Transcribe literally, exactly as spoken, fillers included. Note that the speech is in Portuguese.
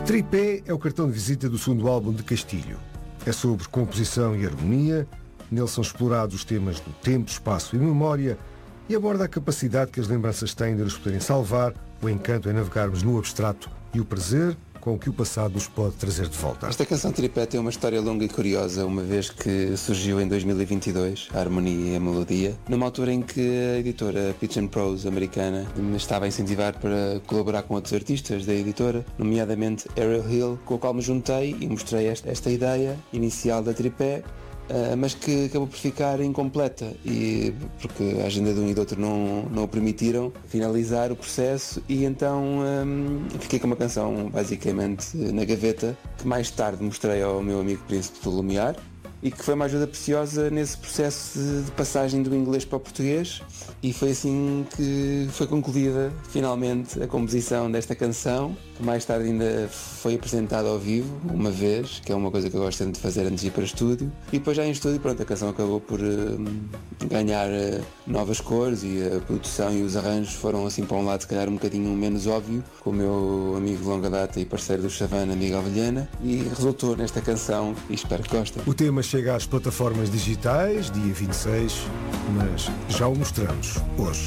Tripé é o cartão de visita do segundo álbum de Castilho. É sobre composição e harmonia, nele são explorados os temas do tempo, espaço e memória e aborda a capacidade que as lembranças têm de nos poderem salvar, o encanto em navegarmos no abstrato e o prazer com o que o passado nos pode trazer de volta. Esta canção Tripé tem uma história longa e curiosa, uma vez que surgiu em dois mil e vinte e dois, a harmonia e a melodia, numa altura em que a editora Pitch and Prose americana me estava a incentivar para colaborar com outros artistas da editora, nomeadamente Ariel Hill, com o qual me juntei e mostrei esta, esta ideia inicial da Tripé, Uh, mas que acabou por ficar incompleta e porque a agenda de um e do outro não, não o permitiram finalizar o processo e então um, fiquei com uma canção basicamente na gaveta que mais tarde mostrei ao meu amigo Príncipe do Lumiar e que foi uma ajuda preciosa nesse processo de passagem do inglês para o português e foi assim que foi concluída finalmente a composição desta canção, que mais tarde ainda foi apresentada ao vivo uma vez, que é uma coisa que eu gosto tanto de fazer antes de ir para o estúdio, e depois já em estúdio pronto, a canção acabou por uh, ganhar uh, novas cores e a produção e os arranjos foram assim para um lado se calhar um bocadinho menos óbvio, com o meu amigo de longa data e parceiro do Chavana, Miguel Vilhena, e resultou nesta canção e espero que gostem. O tema chega às plataformas digitais dia vinte e seis, mas já o mostramos hoje.